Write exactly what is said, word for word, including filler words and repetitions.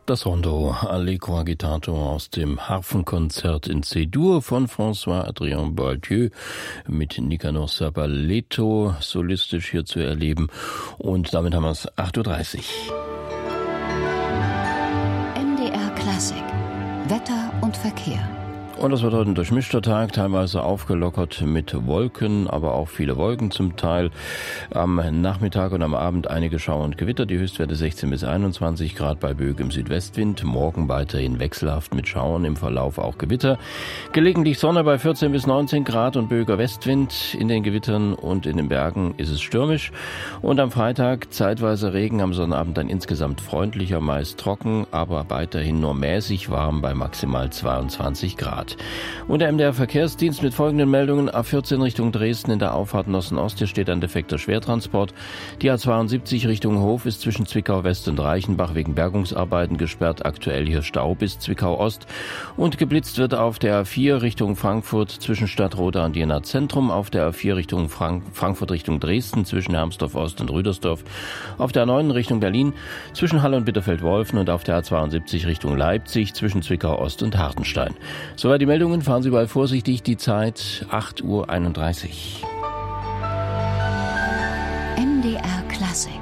Das Rondo Allegro Agitato aus dem Harfenkonzert in C-Dur von François-Adrien Boieldieu mit Nicanor Sabaletto solistisch hier zu erleben. Und damit haben wir es acht Uhr dreißig. M D R Klassik. Wetter und Verkehr. Und das wird heute ein durchmischter Tag, teilweise aufgelockert mit Wolken, aber auch viele Wolken zum Teil. Am Nachmittag und am Abend einige Schauer und Gewitter, die Höchstwerte sechzehn bis einundzwanzig Grad bei böigem Südwestwind. Morgen weiterhin wechselhaft mit Schauern, im Verlauf auch Gewitter. Gelegentlich Sonne bei vierzehn bis neunzehn Grad und böiger Westwind. In den Gewittern und in den Bergen ist es stürmisch. Und am Freitag zeitweise Regen, am Sonnabend dann insgesamt freundlicher, meist trocken, aber weiterhin nur mäßig warm bei maximal zweiundzwanzig Grad. Und der M D R Verkehrsdienst mit folgenden Meldungen. A vierzehn Richtung Dresden in der Auffahrt Nossen-Ost. Hier steht ein defekter Schwertransport. Die A zweiundsiebzig Richtung Hof ist zwischen Zwickau West und Reichenbach wegen Bergungsarbeiten gesperrt. Aktuell hier Stau bis Zwickau Ost. Und geblitzt wird auf der A vier Richtung Frankfurt zwischen Stadtroda und Jena Zentrum. Auf der A vier Richtung Frank- Frankfurt Richtung Dresden zwischen Hermsdorf Ost und Rüdersdorf. Auf der A neun Richtung Berlin zwischen Halle und Bitterfeld-Wolfen. Und auf der A zweiundsiebzig Richtung Leipzig zwischen Zwickau Ost und Hartenstein. Soweit die Meldungen, fahren Sie überall vorsichtig, die Zeit acht Uhr einunddreißig. M D R Klassik.